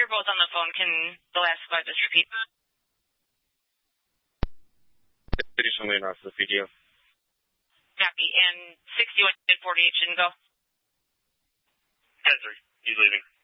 you're both on the phone, can the last part just repeat? Additionally, not the video. Copy. And 61 and 48 shouldn't go? 10-3. He's leaving.